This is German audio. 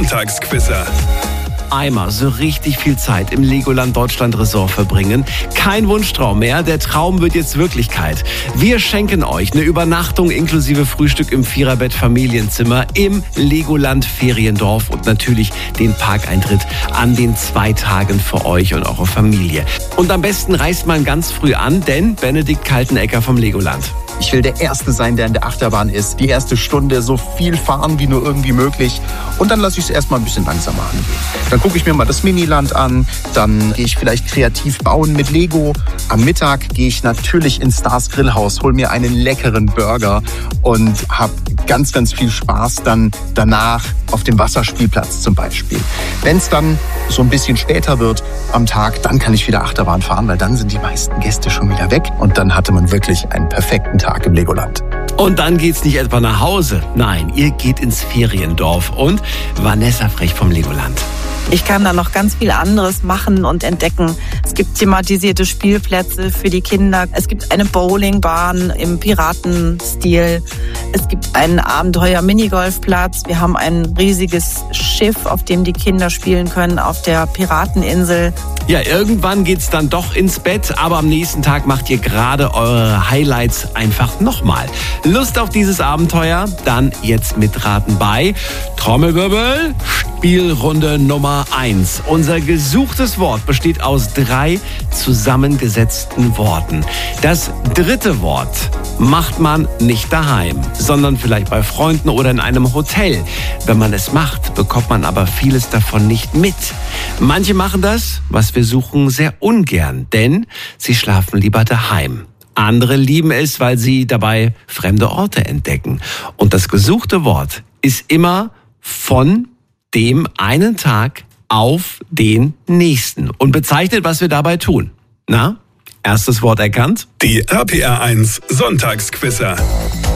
Sonntagsquizzer. Einmal so richtig viel Zeit im Legoland Deutschland Resort verbringen. Kein Wunschtraum mehr, der Traum wird jetzt Wirklichkeit. Wir schenken euch eine Übernachtung inklusive Frühstück im Viererbett Familienzimmer im Legoland Feriendorf und natürlich den Parkeintritt an den 2 Tagen für euch und eure Familie. Und am besten reist man ganz früh an, denn Benedikt Kaltenecker vom Legoland. Ich will der Erste sein, der in der Achterbahn ist. Die erste Stunde so viel fahren wie nur irgendwie möglich. Und dann lasse ich es erstmal ein bisschen langsamer angehen. Dann gucke ich mir mal das Miniland an. Dann gehe ich vielleicht kreativ bauen mit Lego. Am Mittag gehe ich natürlich ins Stars Grillhaus, hole mir einen leckeren Burger und habe ganz, ganz viel Spaß dann danach auf dem Wasserspielplatz zum Beispiel. Wenn es dann so ein bisschen später wird am Tag, dann kann ich wieder Achterbahn fahren, weil dann sind die meisten Gäste schon wieder weg. Und dann hatte man wirklich einen perfekten Tag im Legoland. Und dann geht's nicht etwa nach Hause. Nein, ihr geht ins Feriendorf. Und Vanessa Frech vom Legoland. Ich kann da noch ganz viel anderes machen und entdecken. Es gibt thematisierte Spielplätze für die Kinder. Es gibt eine Bowlingbahn im Piratenstil. Es gibt einen Abenteuer-Minigolfplatz. Wir haben ein riesiges Schiff, auf dem die Kinder spielen können, auf der Pirateninsel. Ja, irgendwann geht's dann doch ins Bett, aber am nächsten Tag macht ihr gerade eure Highlights einfach nochmal. Lust auf dieses Abenteuer? Dann jetzt mitraten bei Trommelwirbel, Spielrunde Nummer 1. Unser gesuchtes Wort besteht aus 3 zusammengesetzten Worten. Das 3. Wort macht man nicht daheim, sondern vielleicht bei Freunden oder in einem Hotel. Wenn man es macht, bekommt man aber vieles davon nicht mit. Manche machen das, was wir suchen, sehr ungern, denn sie schlafen lieber daheim. Andere lieben es, weil sie dabei fremde Orte entdecken. Und das gesuchte Wort ist immer von dem einen Tag auf den nächsten und bezeichnet, was wir dabei tun. Na, erstes Wort erkannt? Die RPR 1 Sonntagsquizzer.